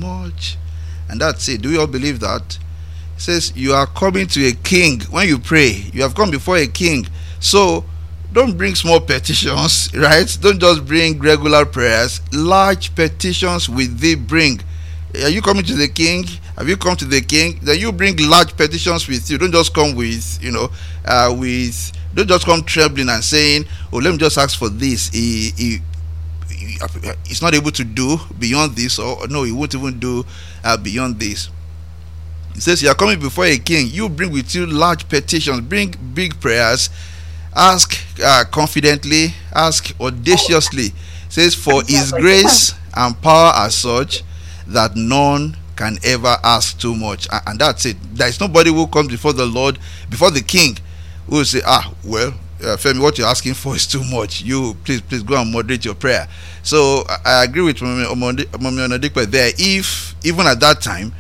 much. And that's it. Do we all believe that? It says you are coming to a king. When you pray, you have come before a king. So don't bring small petitions, right? Don't just bring regular prayers. Large petitions will they bring. Are you coming to the king? Have you come to the king? Then you bring large petitions with you. Don't just come with, don't just come trembling and saying, oh, let me just ask for this. He's not able to do beyond this, or no, he won't even do beyond this. It says you are coming before a king. You bring with you large petitions, bring big prayers, ask confidently, ask audaciously. It says, for his grace and power are such that none can ever ask too much. And that's it. There is nobody who comes before the Lord, before the king, who will say, Femi, what you're asking for is too much. You please go and moderate your prayer. So I agree with Mommy Onadikwe there. If even at that time,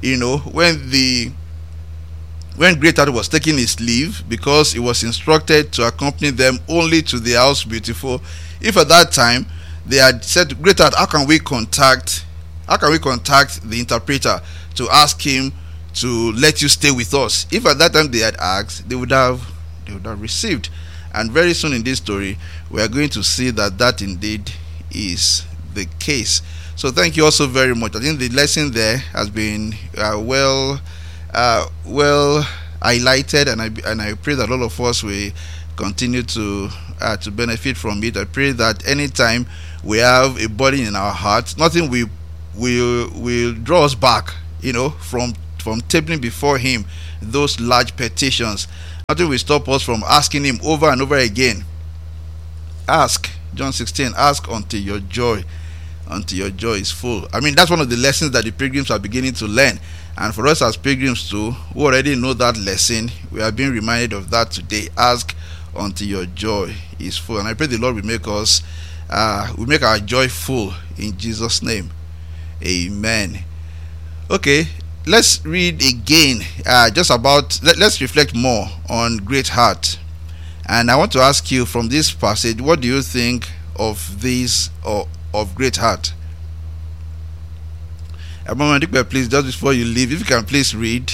when Great Heart was taking his leave, because he was instructed to accompany them only to the house beautiful, if at that time they had said to Great Heart, how can we contact the interpreter to ask him to let you stay with us? If at that time they had asked, they would have received. And very soon in this story, we are going to see that indeed is the case. So thank you also very much. I think the lesson there has been well highlighted, and I pray that all of us will continue to benefit from it. I pray that anytime we have a burden in our hearts, nothing will draw us back, from tabling before him those large petitions. Nothing will stop us from asking him over and over again. Ask, John 16, ask until your joy is full. I mean, that's one of the lessons that the pilgrims are beginning to learn. And for us as pilgrims too, who already know that lesson, we are being reminded of that today. Ask until your joy is full. And I pray the Lord will make us, will make our joy full in Jesus' name. Amen. Okay, let's read again, let's reflect more on Great Heart. And I want to ask you from this passage, what do you think of this, or of Great Heart? Please, just before you leave, if you can please read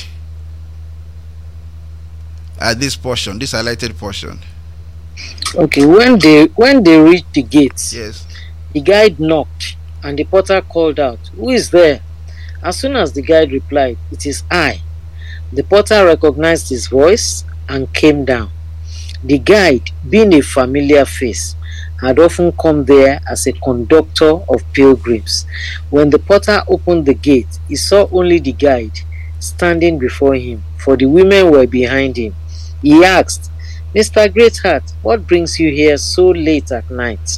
this portion, this highlighted portion. Okay, when they reached the gates, yes, the guide knocked, and the porter called out, "Who is there?" As soon as the guide replied, "It is I," the porter recognized his voice and came down. The guide, being a familiar face, had often come there as a conductor of pilgrims. When the porter opened the gate, he saw only the guide standing before him, for the women were behind him. He asked, "Mr. Greatheart, what brings you here so late at night?"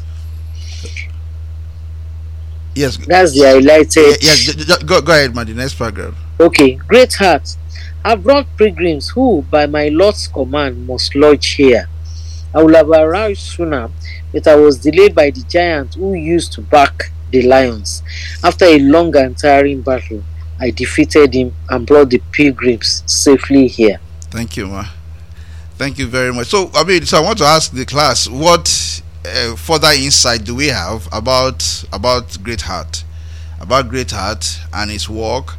Yes, that's the highlighted. Yes, go ahead, man. The next paragraph. Okay, Greatheart, I brought pilgrims who, by my Lord's command, must lodge here. I would have arrived sooner, but I was delayed by the giant who used to back the lions. After a long and tiring battle, I defeated him and brought the pilgrims safely here. Thank you, ma. Thank you very much. So I want to ask the class, what further insight do we have about Great Heart, and his work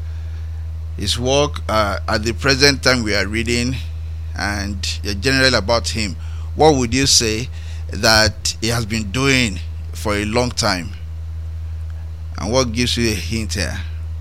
at the present time we are reading, and generally about him? What would you say that he has been doing for a long time, and what gives you a hint here?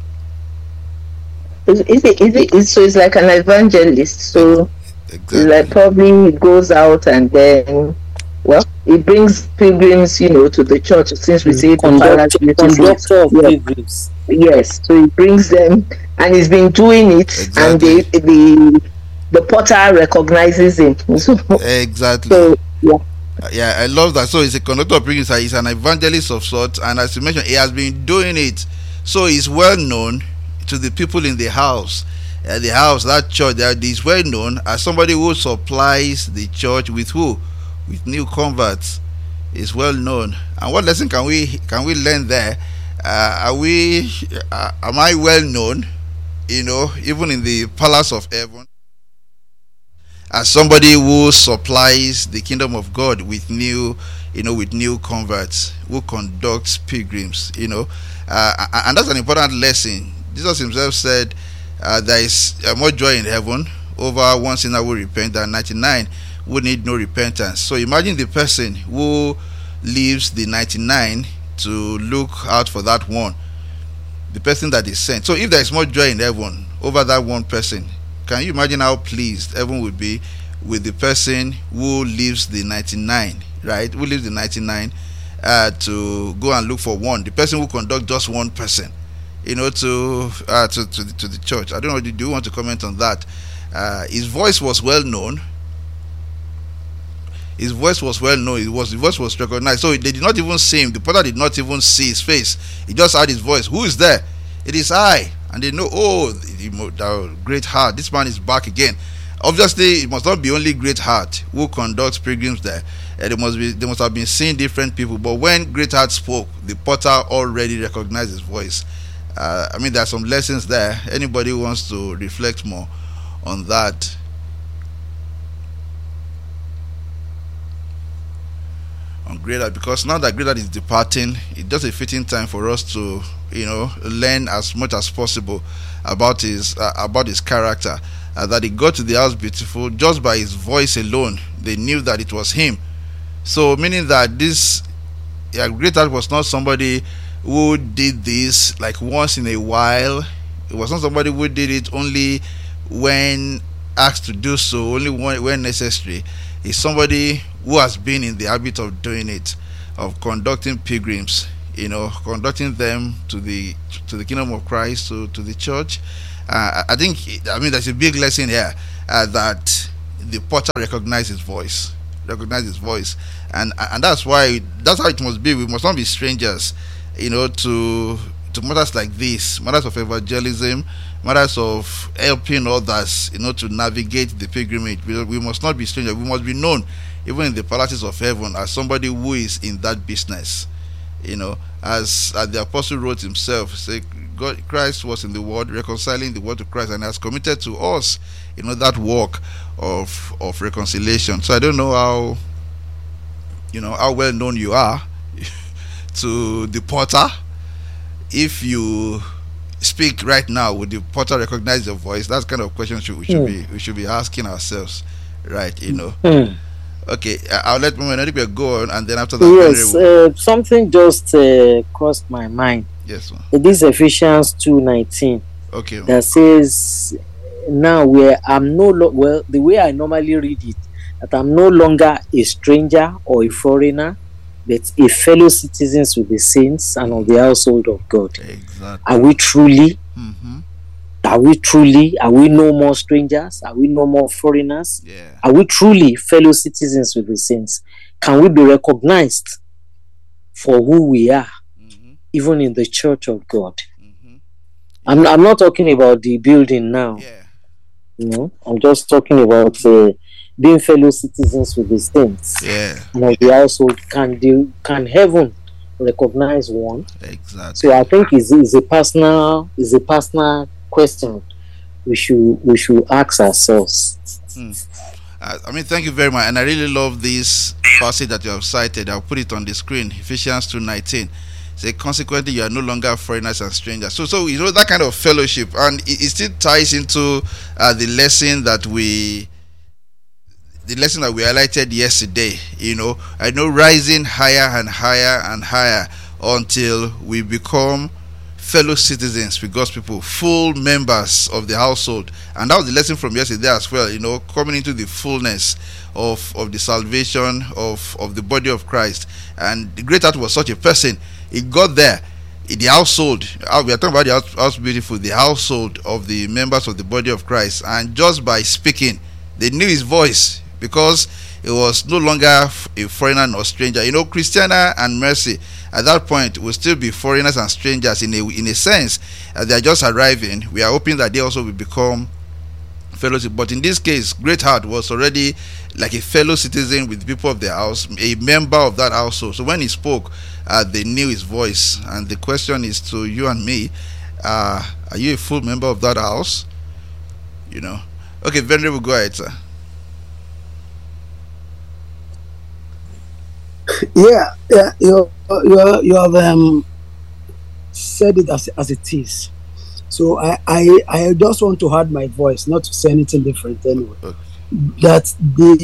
So it's like an evangelist. So exactly. Like probably he goes out and then, he brings pilgrims, to the church. Since we say conductor of pilgrims. Yes, so he brings them, and he's been doing it, exactly. And the porter recognizes him. Exactly. So, yeah, I love that. So he's a conductor of pilgrims. He's an evangelist of sorts, and as you mentioned, he has been doing it. So he's well known to the people in the house. That church, that is well known as somebody who supplies the church with who? With new converts. Is well known. And what lesson can we learn there? Am I well known? Even in the palace of heaven. as somebody who supplies the kingdom of God with new, with new converts, who conducts pilgrims, and that's an important lesson. Jesus himself said there is more joy in heaven over one sinner who repent than 99 who need no repentance. So imagine the person who leaves the 99 to look out for that one, the person that is sent. So if there is more joy in heaven over that one person, can you imagine how pleased heaven would be with the person who leaves the 99, right? Who leaves the 99 to go and look for one, the person who conducts just one person, to the church. I don't know. Do you want to comment on that? His voice was well known. His voice was well known. His voice was recognized. So they did not even see him. The porter did not even see his face. He just heard his voice. Who is there? It is I. And they know, the great heart. This man is back again. Obviously, it must not be only great heart who conducts pilgrims there. They must have been seeing different people. But when great heart spoke, the porter already recognized his voice. There are some lessons there. Anybody who wants to reflect more on that? On Great Heart, because now that Great Heart is departing, it's just a fitting time for us to, learn as much as possible about his character. That he got to the house beautiful just by his voice alone. They knew that it was him. So meaning that this Great Heart was not somebody who did this like once in a while. It was not somebody who did it only when asked to do so, only when necessary. It's somebody who has been in the habit of doing it, of conducting pilgrims, conducting them to the kingdom of Christ, to the church. I think there's a big lesson here that the porter recognized his voice, and that's how it must be. We must not be strangers, to matters like this, matters of evangelism, matters of helping others, to navigate the pilgrimage. We must not be strangers. We must be known, even in the palaces of heaven, as somebody who is in that business. As the apostle wrote himself, say, Christ was in the world, reconciling the world to Christ, and has committed to us, that work of reconciliation. So I don't know how well known you are to the porter. If you speak right now, would the porter recognize your voice? That's kind of question we should be asking ourselves, right? Okay, I'll let Mama go on, and then after that, yes, something just crossed my mind. Yes, ma'am. This Ephesians 2:19. Okay. That says, now the way I normally read it, that I'm no longer a stranger or a foreigner, but a fellow citizens with the saints and of the household of God. Exactly. Are we truly? Mm-hmm. Are we no more strangers? Are we no more foreigners? Yeah. Are we truly fellow citizens with the saints? Can we be recognized for who we are, even in the church of God? Mm-hmm. I'm not talking about the building now. Yeah. I'm just talking about being fellow citizens with the saints. Yeah. And the household. Can heaven recognize one? Exactly. So I think is a personal question we should ask ourselves. Thank you very much, and I really love this passage that you have cited. I'll put it on the screen. Ephesians 2:19. Say, consequently, you are no longer foreigners and strangers. So that kind of fellowship, and it still ties into the lesson that we highlighted yesterday. I know, rising higher and higher and higher until we become fellow citizens with God's people, full members of the household. And that was the lesson from yesterday as well, coming into the fullness of the salvation of the body of Christ. And the Great Heart was such a person. He got there in the household. We are talking about the house beautiful, the household of the members of the body of Christ. And just by speaking, they knew his voice, because it was no longer a foreigner nor stranger. Christiana and Mercy at that point will still be foreigners and strangers in a sense. They are just arriving. We are hoping that they also will become fellowship. But in this case, Great Heart was already like a fellow citizen with the people of the house, a member of that household. So when he spoke, they knew his voice. And the question is to you and me, are you a full member of that house? Okay, Venerable, go ahead, sir. Yeah, yeah, you have said it as it is. So I just want to add my voice, not to say anything different anyway. That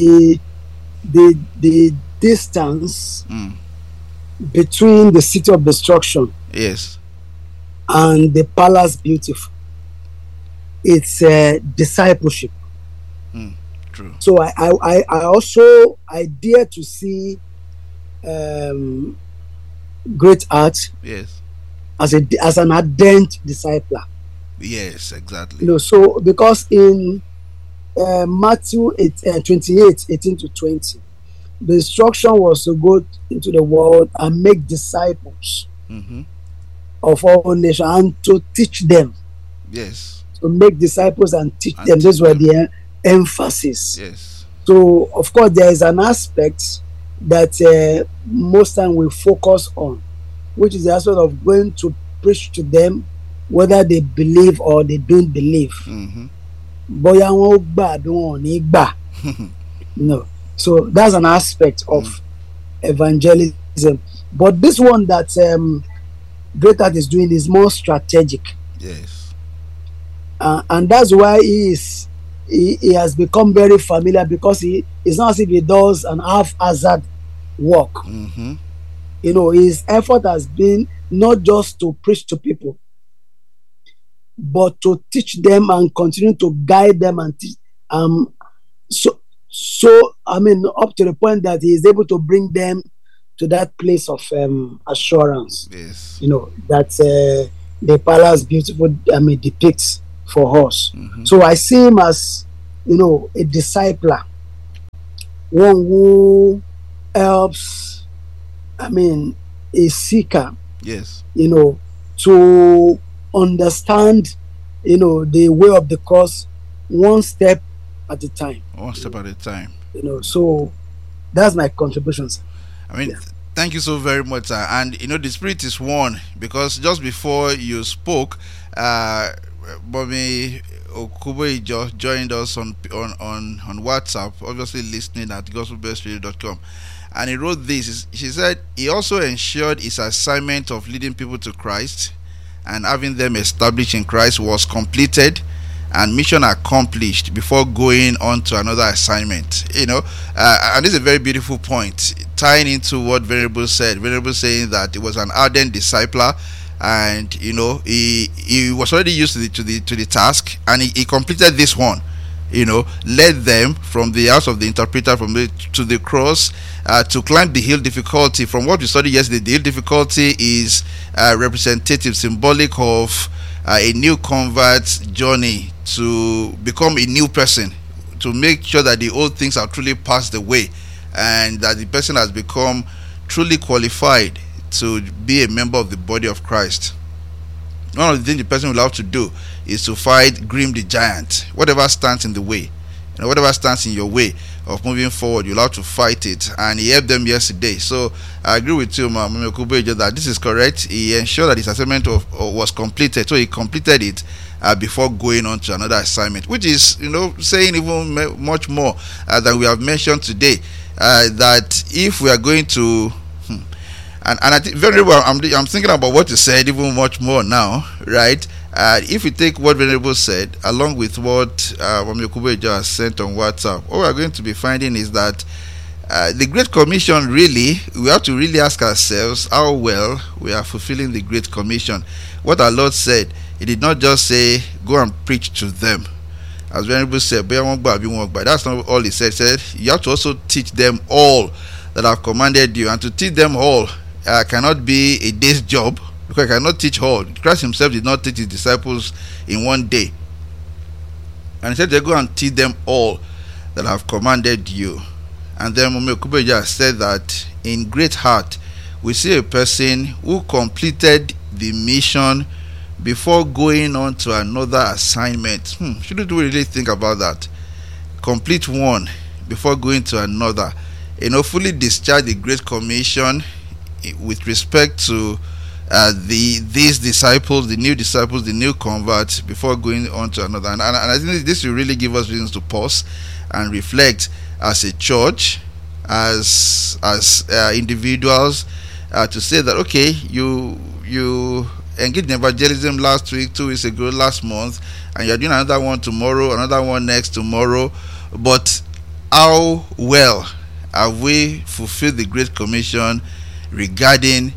the distance between the city of destruction, yes, and the palace beautiful, it's discipleship. True. So I also I dare to see great art, yes, as an ardent discipler. Yes, exactly. So because in Matthew 28, 18 to 20, the instruction was to go into the world and make disciples of all nations and to teach them. Yes. To make disciples and teach them. These were the emphasis. Yes. So, of course, there is an aspect that most time we focus on, which is the aspect of going to preach to them, whether they believe or they don't believe. No. So that's an aspect of evangelism. But this one that Great Art is doing is more strategic. Yes. And that's why he has become very familiar, because it's not as if he does an haphazard work. His effort has been not just to preach to people, but to teach them and continue to guide them and teach. So I mean, up to the point that he is able to bring them to that place of assurance. Yes. That the palace beautiful, depicts for us. So I see him as, a discipler, one who helps, a seeker. Yes. To understand, the way of the cross, one step at a time. One step at a time. So that's my contributions. Thank you so very much, sir. And the spirit is one, because just before you spoke, Bobby Okubo joined us on WhatsApp, obviously listening at gospelbeltradio.com, and he wrote this. She said he also ensured his assignment of leading people to Christ and having them established in Christ was completed and mission accomplished before going on to another assignment. And this is a very beautiful point, tying into what Venerable said. Venerable saying that he was an ardent discipler, and he was already used to the task, and he completed this one. Led them from the house of the interpreter to the cross, to climb the hill difficulty. From what we studied yesterday, the hill difficulty is representative, symbolic of a new convert's journey to become a new person, to make sure that the old things are truly passed away, and that the person has become truly qualified to be a member of the body of Christ. One of the things the person will have to do is to fight Grim the giant. Whatever stands in the way, whatever stands in your way of moving forward, you'll have to fight it. And he helped them yesterday. So I agree with you, Mama Kubejo, that this is correct. He ensured that his assignment was completed. So he completed it before going on to another assignment, which is, saying even much more than we have mentioned today. That if we are going to and I think very well, I'm thinking about what you said even much more now, right? If we take what Venerable said along with what Mami Okubejo has sent on WhatsApp, what we are going to be finding is that the Great Commission, really, we have to really ask ourselves how well we are fulfilling the Great Commission. What our Lord said, He did not just say, go and preach to them. As Venerable said, but that's not all He said. He said, you have to also teach them all that I've commanded you. And to teach them all cannot be a day's job, because I cannot teach all. Christ Himself did not teach His disciples in one day. And He said, they go and teach them all that I have commanded you. And then Mame Okubeja said that in great heart, we see a person who completed the mission before going on to another assignment. Shouldn't we really think about that? Complete one before going to another. Fully discharge the Great Commission with respect to these disciples, the new converts, before going on to another. And I think this will really give us reasons to pause and reflect as a church, as individuals, to say that okay, you engaged in evangelism last week, 2 weeks ago, last month, and you're doing another one tomorrow, another one next tomorrow, but how well have we fulfilled the Great Commission regarding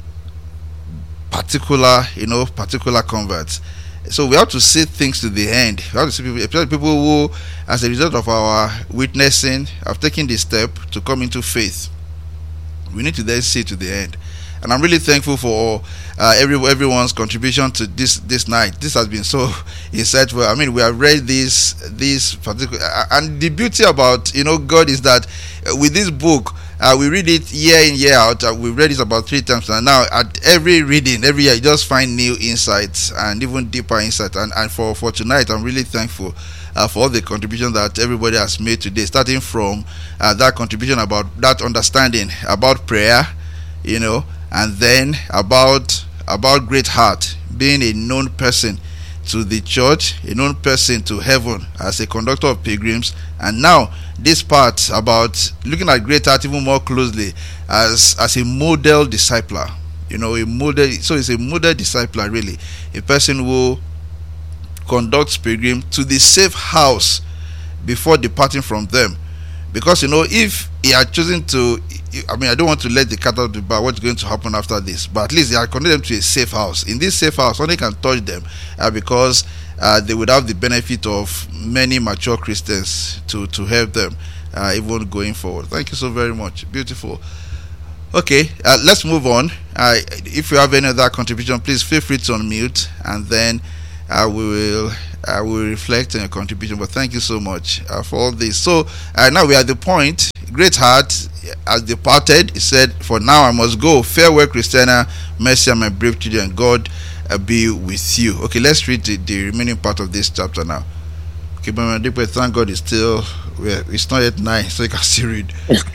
particular converts? So we have to see things to the end. We have to see people, especially people who, as a result of our witnessing, have taken the step to come into faith. We need to then see to the end. And I'm really thankful for everyone's contribution to this night. This has been so insightful. I mean, we have read this particular, and the beauty about God is that with this book, we read it year in, year out. We've read it about 3 times, and now at every reading, every year, you just find new insights and even deeper insight. And for tonight, I'm really thankful for all the contribution that everybody has made today, starting from that contribution about that understanding about prayer, and then about great heart, being a known person to the church, a known person to heaven as a conductor of pilgrims, and now this part about looking at great heart even more closely as a model discipler. A model. So it's a model discipler, really, a person who conducts pilgrim to the safe house before departing from them. Because if he had chosen to, I don't want to let the cat out of the bag, what's going to happen after this, but at least he had conducted them to a safe house. In this safe house, nobody can touch them, because they would have the benefit of many mature Christians to help them, even going forward. Thank you so very much. Beautiful. Okay, let's move on. If you have any other contribution, please feel free to unmute, and then I will reflect on your contribution. But thank you so much for all this. So now we are at the point. Great heart has departed. He said, "For now I must go. Farewell, Christiana. Mercy and my brave children. God be with you." Okay, let's read the remaining part of this chapter now. Okay, but thank God it's not yet 9, so you can still read.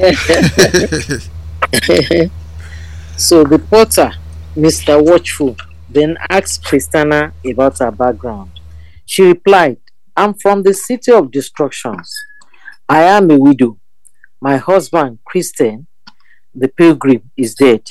So the porter, Mr. Watchful, then asked Christiana about her background. She replied, "I'm from the city of destructions. I am a widow. My husband, Christian, the pilgrim, is dead."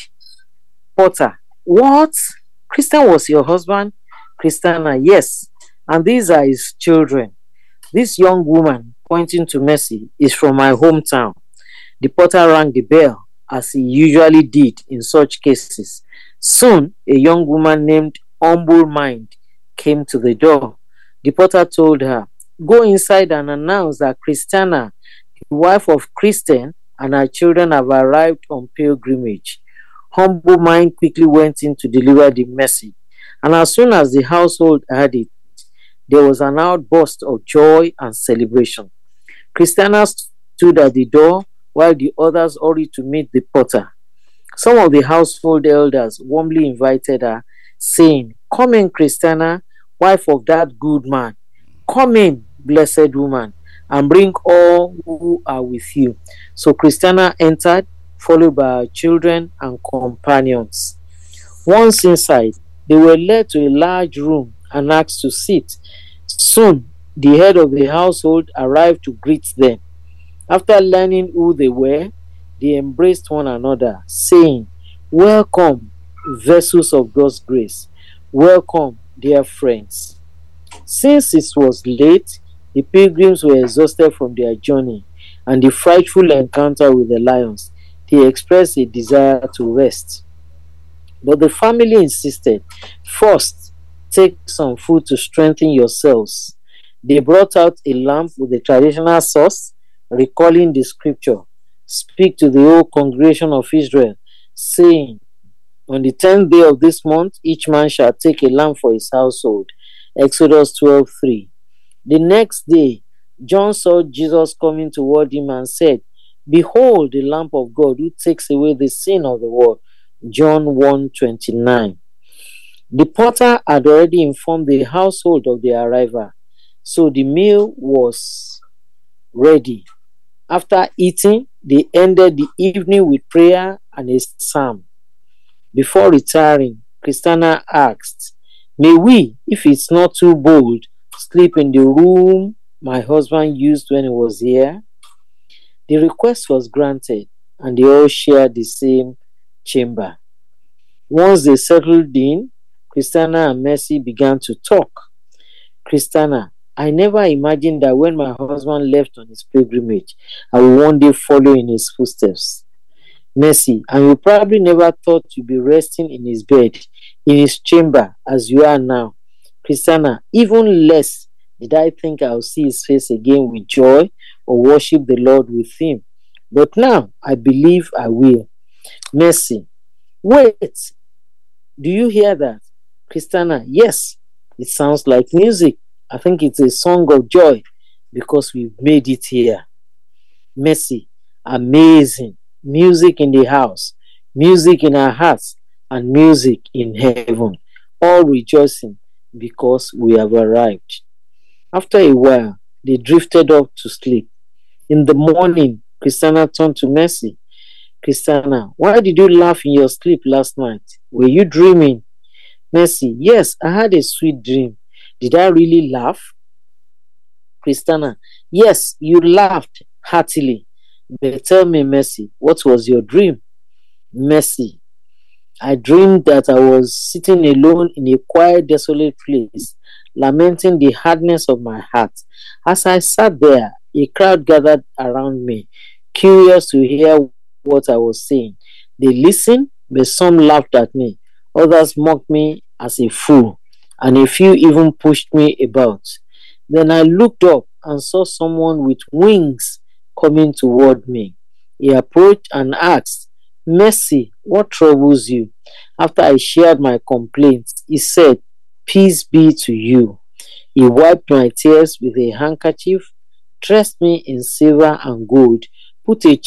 Porter: "What? Christian was your husband?" Christiana: "Yes, and these are his children. This young woman," pointing to Mercy, "is from my hometown." The porter rang the bell, as he usually did in such cases. Soon, a young woman named Humble Mind came to the door. The porter told her, "Go inside and announce that Christiana, the wife of Christian, and her children have arrived on pilgrimage." Humble Mind quickly went in to deliver the message, and as soon as the household heard it, there was an outburst of joy and celebration. Christiana stood at the door while the others hurried to meet the porter. Some of the household elders warmly invited her, saying, "Come in, Christiana, wife of that good man. Come in, blessed woman, and bring all who are with you." So Christiana entered, followed by her children and companions. Once inside, they were led to a large room and asked to sit. Soon, the head of the household arrived to greet them. After learning who they were, they embraced one another, saying, "Welcome, vessels of God's grace. Welcome, dear friends." Since it was late, the pilgrims were exhausted from their journey and the frightful encounter with the lions. They expressed a desire to rest. But the family insisted, "First, take some food to strengthen yourselves." They brought out a lamp with the traditional sauce, recalling the scripture, "Speak to the whole congregation of Israel, saying, on the 10th day of this month, each man shall take a lamb for his household." Exodus 12:3. The next day, John saw Jesus coming toward him and said, "Behold, the Lamb of God who takes away the sin of the world." John 1:29. The porter had already informed the household of their arrival, so the meal was ready. After eating, they ended the evening with prayer and a psalm. Before retiring, Christiana asked, "May we, if it's not too bold, sleep in the room my husband used when he was here?" The request was granted, and they all shared the same chamber. Once they settled in, Christiana and Mercy began to talk. Christiana, I never imagined that when my husband left on his pilgrimage, I would one day follow in his footsteps. Mercy, and you probably never thought you'd be resting in his bed, in his chamber, as you are now. Christiana, even less did I think I'll see his face again with joy or worship the Lord with him. But now I believe I will. Mercy, wait, do you hear that? Christiana, yes, it sounds like music. I think it's a song of joy because we've made it here. Mercy, amazing. Music in the house, music in our hearts, and music in heaven. All rejoicing because we have arrived. After a while, they drifted off to sleep. In the morning, Christiana turned to Mercy. Christiana, why did you laugh in your sleep last night? Were you dreaming? Mercy, yes, I had a sweet dream. Did I really laugh? Christiana, yes, you laughed heartily. But tell me, Mercy, what was your dream? Mercy, I dreamed that I was sitting alone in a quiet, desolate place, lamenting the hardness of my heart. As I sat there, a crowd gathered around me, curious to hear what I was saying. They listened, but some laughed at me. Others mocked me as a fool, and a few even pushed me about. Then I looked up and saw someone with wings coming toward me. He approached and asked, Mercy, what troubles you? After I shared my complaints, he said, Peace be to you. He wiped my tears with a handkerchief, dressed me in silver and gold, put a